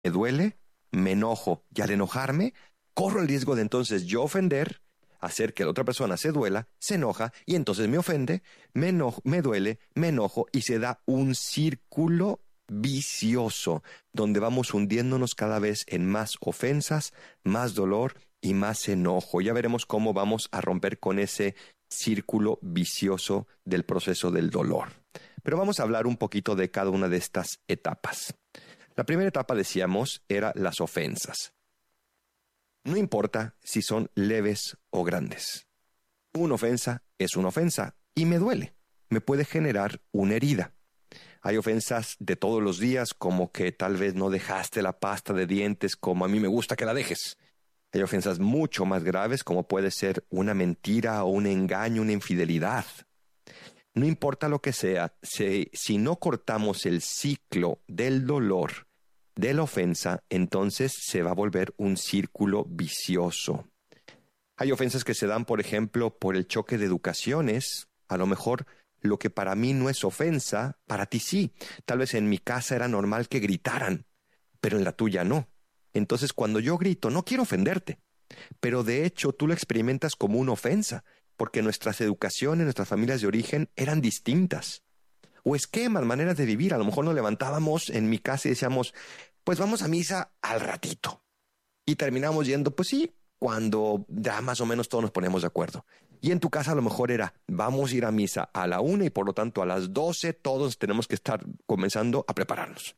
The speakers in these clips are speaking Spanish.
me duele, me enojo y al enojarme, corro el riesgo de entonces yo ofender, hacer que la otra persona se duela, se enoja y entonces me ofende, me duele, me enojo y se da un círculo vicioso donde vamos hundiéndonos cada vez en más ofensas, más dolor y más enojo. Ya veremos cómo vamos a romper con ese círculo vicioso del proceso del dolor. Pero vamos a hablar un poquito de cada una de estas etapas. La primera etapa, decíamos, era las ofensas. No importa si son leves o grandes. Una ofensa es una ofensa y me duele. Me puede generar una herida. Hay ofensas de todos los días, como que tal vez no dejaste la pasta de dientes como a mí me gusta que la dejes. Hay ofensas mucho más graves, como puede ser una mentira o un engaño, una infidelidad. No importa lo que sea, si no cortamos el ciclo del dolor, de la ofensa, entonces se va a volver un círculo vicioso. Hay ofensas que se dan, por ejemplo, por el choque de educaciones. A lo mejor lo que para mí no es ofensa, para ti sí. Tal vez en mi casa era normal que gritaran, pero en la tuya no. Entonces, cuando yo grito, no quiero ofenderte, pero de hecho tú lo experimentas como una ofensa, porque nuestras educaciones, nuestras familias de origen eran distintas. O esquemas, maneras de vivir. A lo mejor nos levantábamos en mi casa y decíamos, pues vamos a misa al ratito. Y terminamos yendo, pues sí, cuando ya más o menos todos nos ponemos de acuerdo. Y en tu casa a lo mejor era, vamos a ir a misa a la 1 y por lo tanto a las 12 todos tenemos que estar comenzando a prepararnos.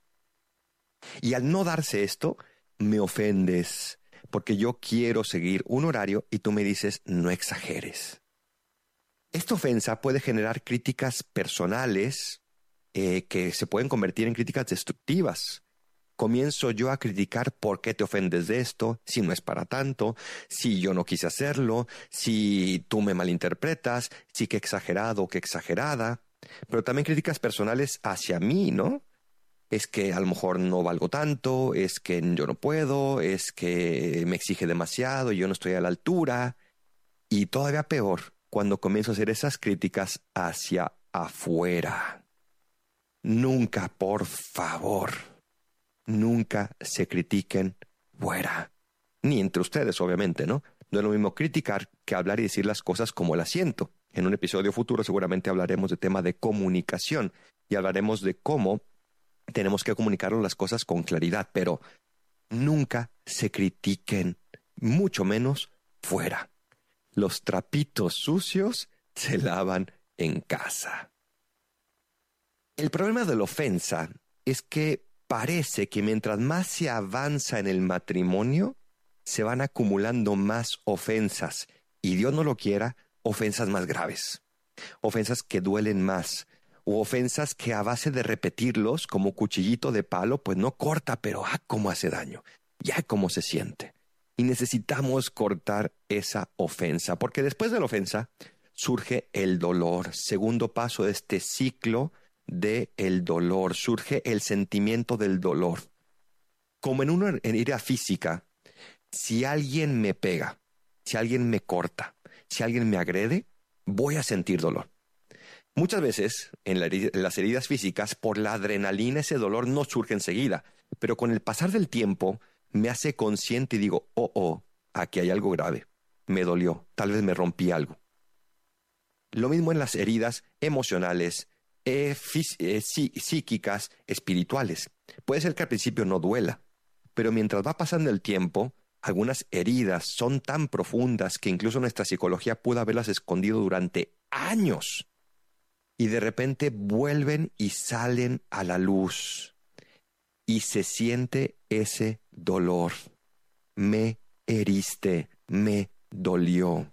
Y al no darse esto, me ofendes, porque yo quiero seguir un horario y tú me dices, no exageres. Esta ofensa puede generar críticas personales que se pueden convertir en críticas destructivas. Comienzo yo a criticar por qué te ofendes de esto, si no es para tanto, si yo no quise hacerlo, si tú me malinterpretas, si qué exagerado o qué exagerada. Pero también críticas personales hacia mí, ¿no? Es que a lo mejor no valgo tanto, es que yo no puedo, es que me exige demasiado y yo no estoy a la altura. Y todavía peor, cuando comienzo a hacer esas críticas hacia afuera. Nunca, por favor, nunca se critiquen fuera. Ni entre ustedes, obviamente, ¿no? No es lo mismo criticar que hablar y decir las cosas como las siento. En un episodio futuro seguramente hablaremos de tema de comunicación y hablaremos de cómo tenemos que comunicar las cosas con claridad, pero nunca se critiquen, mucho menos fuera. Los trapitos sucios se lavan en casa. El problema de la ofensa es que parece que mientras más se avanza en el matrimonio, se van acumulando más ofensas, y Dios no lo quiera, ofensas más graves, ofensas que duelen más, o ofensas que a base de repetirlos como cuchillito de palo, pues no corta, pero cómo hace daño, ya cómo se siente. Y necesitamos cortar esa ofensa, porque después de la ofensa surge el dolor. Segundo paso de este ciclo del dolor, surge el sentimiento del dolor. Como en una herida física, si alguien me pega, si alguien me corta, si alguien me agrede, voy a sentir dolor. Muchas veces en las heridas físicas, por la adrenalina, ese dolor no surge enseguida, pero con el pasar del tiempo me hace consciente y digo, aquí hay algo grave, me dolió, tal vez me rompí algo. Lo mismo en las heridas emocionales, psíquicas, espirituales. Puede ser que al principio no duela, pero mientras va pasando el tiempo, algunas heridas son tan profundas que incluso nuestra psicología pudo haberlas escondido durante años. Y de repente vuelven y salen a la luz. Y se siente ese dolor. Me heriste, me dolió.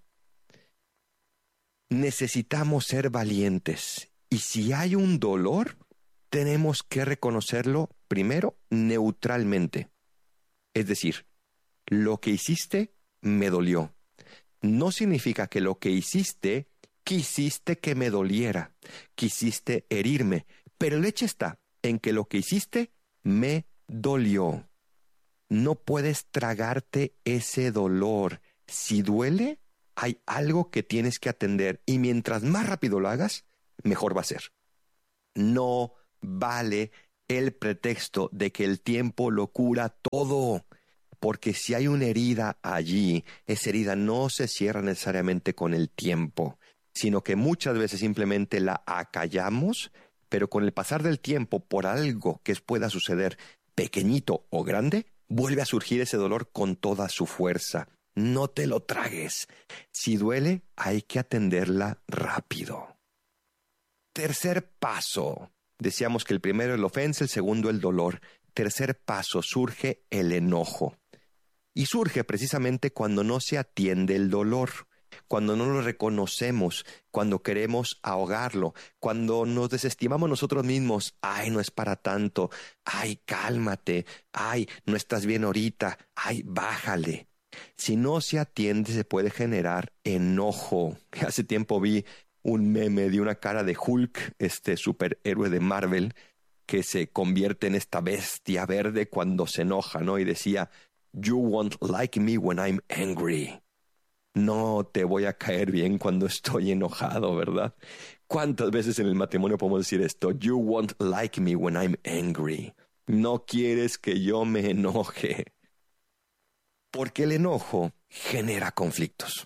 Necesitamos ser valientes. Y si hay un dolor, tenemos que reconocerlo primero neutralmente. Es decir, lo que hiciste me dolió. No significa que lo que hiciste quisiste que me doliera, quisiste herirme, pero el hecho está en que lo que hiciste me dolió. No puedes tragarte ese dolor. Si duele, hay algo que tienes que atender y mientras más rápido lo hagas, mejor va a ser. No vale el pretexto de que el tiempo lo cura todo. Porque si hay una herida allí, esa herida no se cierra necesariamente con el tiempo, sino que muchas veces simplemente la acallamos, pero con el pasar del tiempo, por algo que pueda suceder, pequeñito o grande, vuelve a surgir ese dolor con toda su fuerza. No te lo tragues. Si duele, hay que atenderla rápido. Tercer paso. Decíamos que el primero es la ofensa, el segundo el dolor. Tercer paso, surge el enojo. Y surge precisamente cuando no se atiende el dolor, cuando no lo reconocemos, cuando queremos ahogarlo, cuando nos desestimamos nosotros mismos. Ay, no es para tanto. Ay, cálmate. Ay, no estás bien ahorita. Ay, bájale. Si no se atiende, se puede generar enojo. Hace tiempo vi un meme de una cara de Hulk, este superhéroe de Marvel, que se convierte en esta bestia verde cuando se enoja, ¿no? Y decía, "You won't like me when I'm angry." No te voy a caer bien cuando estoy enojado, ¿verdad? ¿Cuántas veces en el matrimonio podemos decir esto? You won't like me when I'm angry. No quieres que yo me enoje. Porque el enojo genera conflictos.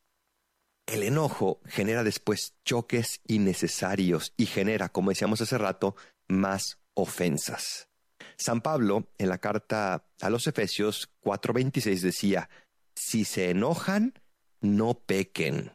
El enojo genera después choques innecesarios y genera, como decíamos hace rato, más ofensas. San Pablo, en la carta a los Efesios 4:26 decía, si se enojan, no pequen.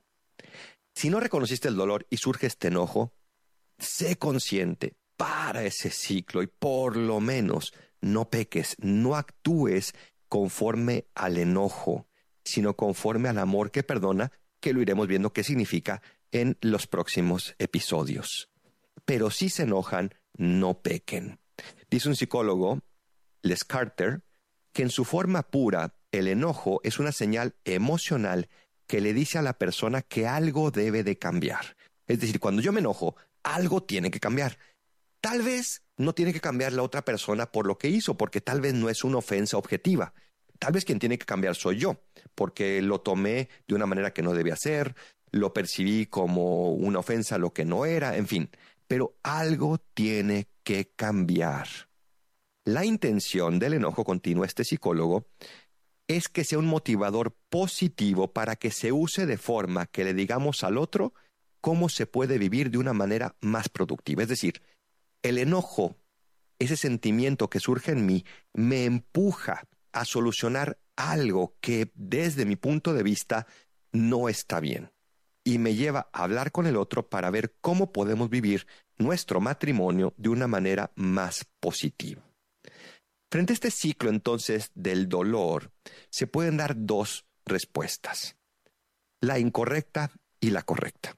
Si no reconociste el dolor y surge este enojo, sé consciente, para ese ciclo y por lo menos no peques, no actúes conforme al enojo, sino conforme al amor que perdona, que lo iremos viendo qué significa en los próximos episodios. Pero si se enojan, no pequen. Dice un psicólogo, Les Carter, que en su forma pura, el enojo es una señal emocional que le dice a la persona que algo debe de cambiar. Es decir, cuando yo me enojo, algo tiene que cambiar. Tal vez no tiene que cambiar la otra persona por lo que hizo, porque tal vez no es una ofensa objetiva. Tal vez quien tiene que cambiar soy yo, porque lo tomé de una manera que no debía ser, lo percibí como una ofensa lo que no era, en fin. Pero algo tiene que cambiar. La intención del enojo, continúa este psicólogo, es que sea un motivador positivo para que se use de forma que le digamos al otro cómo se puede vivir de una manera más productiva. Es decir, el enojo, ese sentimiento que surge en mí, me empuja a solucionar algo que desde mi punto de vista no está bien. Y me lleva a hablar con el otro para ver cómo podemos vivir nuestro matrimonio de una manera más positiva. Frente a este ciclo entonces del dolor, se pueden dar dos respuestas: la incorrecta y la correcta.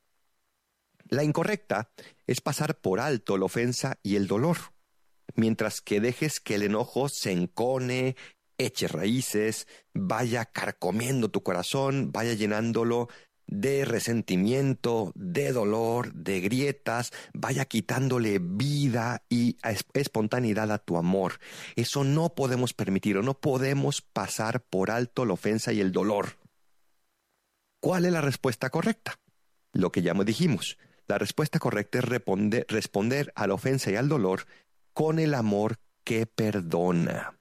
La incorrecta es pasar por alto la ofensa y el dolor, mientras que dejes que el enojo se encone, eche raíces, vaya carcomiendo tu corazón, vaya llenándolo de resentimiento, de dolor, de grietas, vaya quitándole vida y espontaneidad a tu amor. Eso no podemos permitirlo, no podemos pasar por alto la ofensa y el dolor. ¿Cuál es la respuesta correcta? Lo que ya dijimos. La respuesta correcta es responder a la ofensa y al dolor con el amor que perdona.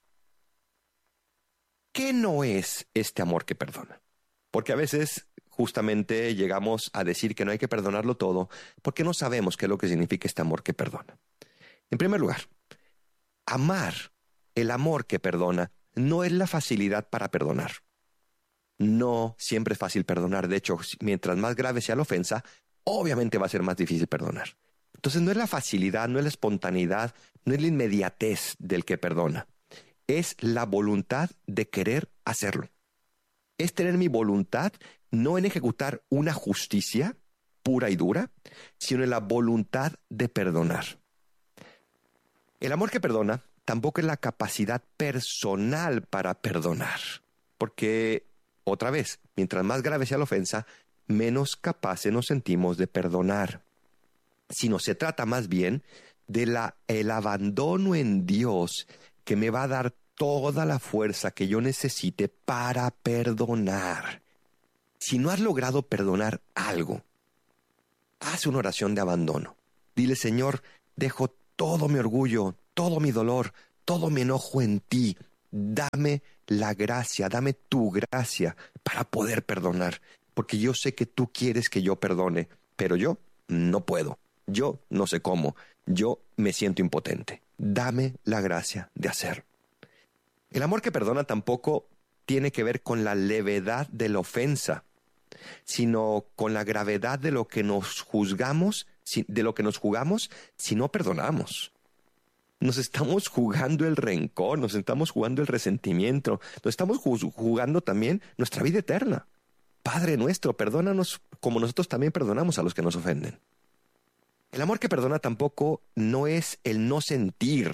¿Qué no es este amor que perdona? Porque a veces justamente llegamos a decir que no hay que perdonarlo todo porque no sabemos qué es lo que significa este amor que perdona. En primer lugar, amar, el amor que perdona, no es la facilidad para perdonar. No siempre es fácil perdonar. De hecho, mientras más grave sea la ofensa, obviamente va a ser más difícil perdonar. Entonces no es la facilidad, no es la espontaneidad, no es la inmediatez del que perdona. Es la voluntad de querer hacerlo. Es tener mi voluntad no en ejecutar una justicia pura y dura, sino en la voluntad de perdonar. El amor que perdona tampoco es la capacidad personal para perdonar, porque, otra vez, mientras más grave sea la ofensa, menos capaces nos sentimos de perdonar. Sino se trata más bien de el abandono en Dios que me va a dar toda la fuerza que yo necesite para perdonar. Si no has logrado perdonar algo, haz una oración de abandono. Dile: Señor, dejo todo mi orgullo, todo mi dolor, todo mi enojo en ti. Dame la gracia, dame tu gracia para poder perdonar, porque yo sé que tú quieres que yo perdone, pero yo no puedo, yo no sé cómo, yo me siento impotente. Dame la gracia de hacerlo. El amor que perdona tampoco tiene que ver con la levedad de la ofensa, sino con la gravedad de lo que nos juzgamos, de lo que nos jugamos si no perdonamos. Nos estamos jugando el rencor, nos estamos jugando el resentimiento, nos estamos jugando también nuestra vida eterna. Padre nuestro, perdónanos como nosotros también perdonamos a los que nos ofenden. El amor que perdona tampoco no es el no sentir.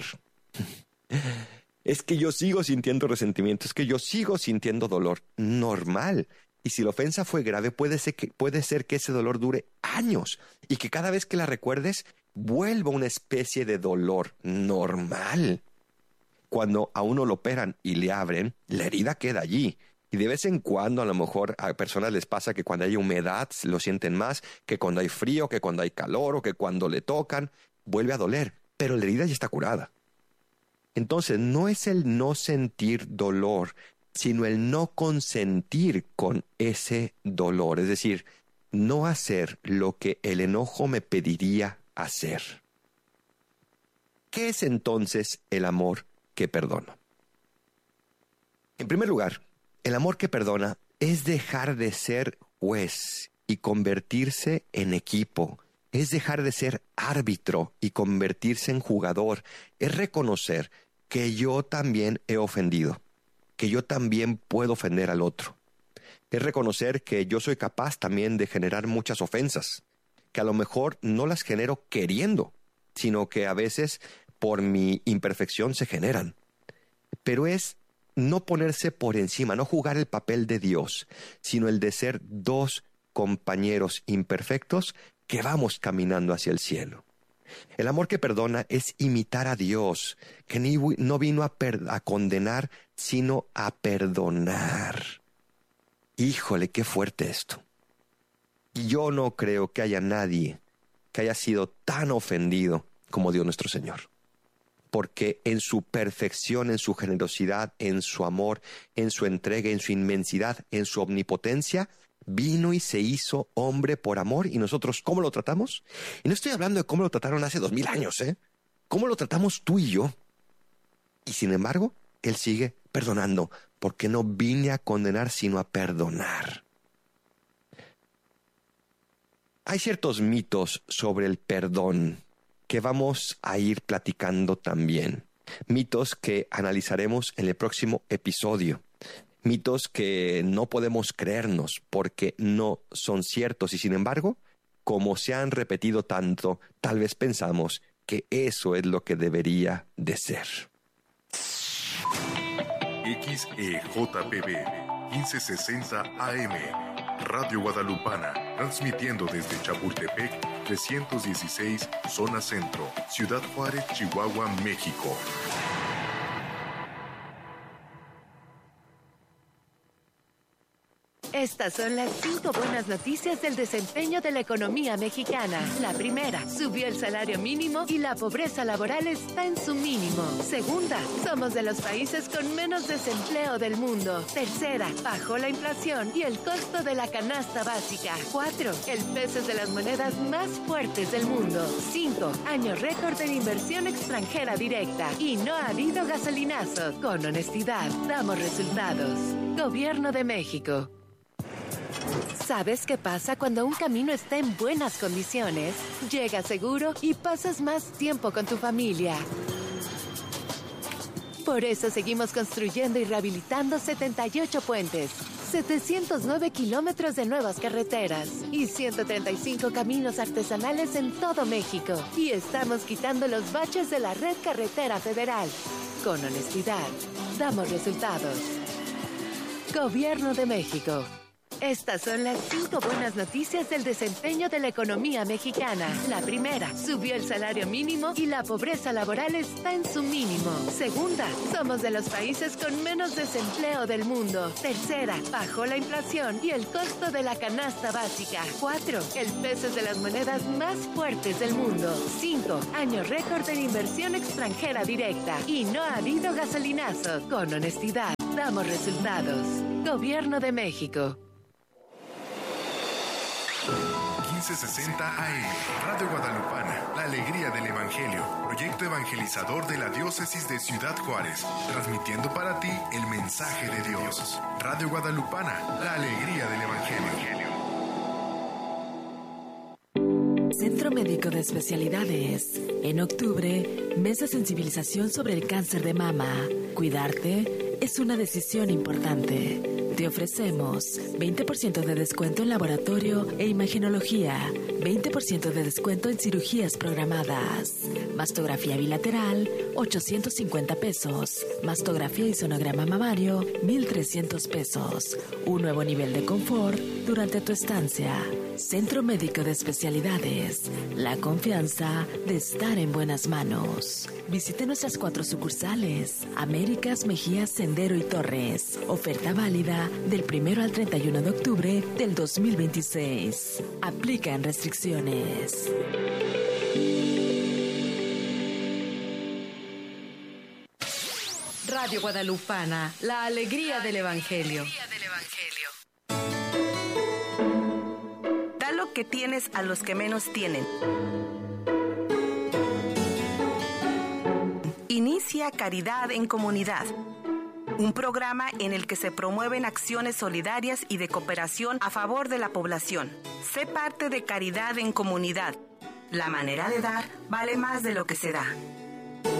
Es que yo sigo sintiendo resentimiento, es que yo sigo sintiendo dolor. Normal. Y si la ofensa fue grave, puede ser que ese dolor dure años y que cada vez que la recuerdes vuelva una especie de dolor normal. Cuando a uno lo operan y le abren, la herida queda allí. Y de vez en cuando a lo mejor a personas les pasa que cuando hay humedad lo sienten más, que cuando hay frío, que cuando hay calor o que cuando le tocan, vuelve a doler. Pero la herida ya está curada. Entonces no es el no sentir dolor, sino el no consentir con ese dolor. Es decir, no hacer lo que el enojo me pediría hacer. ¿Qué es entonces el amor que perdona? En primer lugar, el amor que perdona es dejar de ser juez y convertirse en equipo. Es dejar de ser árbitro y convertirse en jugador. Es reconocer que yo también he ofendido, que yo también puedo ofender al otro. Es reconocer que yo soy capaz también de generar muchas ofensas, que a lo mejor no las genero queriendo, sino que a veces por mi imperfección se generan. Pero es no ponerse por encima, no jugar el papel de Dios, sino el de ser dos compañeros imperfectos que vamos caminando hacia el cielo. El amor que perdona es imitar a Dios, que no vino a condenar, sino a perdonar. Híjole, qué fuerte esto. Y yo no creo que haya nadie que haya sido tan ofendido como Dios nuestro Señor. Porque en su perfección, en su generosidad, en su amor, en su entrega, en su inmensidad, en su omnipotencia, vino y se hizo hombre por amor. ¿Y nosotros cómo lo tratamos? Y no estoy hablando de cómo lo trataron hace 2000 años, ¿eh? ¿Cómo lo tratamos tú y yo? Y sin embargo, Él sigue perdonando, porque no vine a condenar, sino a perdonar. Hay ciertos mitos sobre el perdón que vamos a ir platicando también. Mitos que analizaremos en el próximo episodio. Mitos que no podemos creernos porque no son ciertos y sin embargo, como se han repetido tanto, tal vez pensamos que eso es lo que debería de ser. XEJPB 1560 AM Radio Guadalupana, transmitiendo desde Chapultepec 316, zona centro, Ciudad Juárez, Chihuahua, México. Estas son las 5 buenas noticias del desempeño de la economía mexicana. La primera, subió el salario mínimo y la pobreza laboral está en su mínimo. Segunda, somos de los países con menos desempleo del mundo. Tercera, bajó la inflación y el costo de la canasta básica. 4, el peso es de las monedas más fuertes del mundo. 5, año récord en inversión extranjera directa. Y no ha habido gasolinazo. Con honestidad, damos resultados. Gobierno de México. ¿Sabes qué pasa cuando un camino está en buenas condiciones? Llega seguro y pasas más tiempo con tu familia. Por eso seguimos construyendo y rehabilitando 78 puentes, 709 kilómetros de nuevas carreteras y 135 caminos artesanales en todo México. Y estamos quitando los baches de la red carretera federal. Con honestidad, damos resultados. Gobierno de México. Estas son las 5 buenas noticias del desempeño de la economía mexicana. La primera, subió el salario mínimo y la pobreza laboral está en su mínimo. Segunda, somos de los países con menos desempleo del mundo. Tercera, bajó la inflación y el costo de la canasta básica. 4, el peso es de las monedas más fuertes del mundo. 5, año récord en inversión extranjera directa. Y no ha habido gasolinazos. Con honestidad, damos resultados. Gobierno de México. 1560 AM, Radio Guadalupana, la alegría del Evangelio, proyecto evangelizador de la diócesis de Ciudad Juárez, transmitiendo para ti el mensaje de Dios. Radio Guadalupana, la alegría del Evangelio. Centro Médico de Especialidades. En octubre, mes de sensibilización sobre el cáncer de mama. Cuidarte es una decisión importante. Te ofrecemos 20% de descuento en laboratorio e imagenología, 20% de descuento en cirugías programadas. Mastografía bilateral, 850 pesos. Mastografía y sonograma mamario, 1,300 pesos. Un nuevo nivel de confort durante tu estancia. Centro Médico de Especialidades. La confianza de estar en buenas manos. Visite nuestras 4 sucursales: Américas, Mejías, Sendero y Torres. Oferta válida del 1 al 31 de octubre del 2026. Aplican restricciones. Radio Guadalupana, la alegría del Evangelio. Da lo que tienes a los que menos tienen. Inicia Caridad en Comunidad, un programa en el que se promueven acciones solidarias y de cooperación a favor de la población. Sé parte de Caridad en Comunidad. La manera de dar vale más de lo que se da.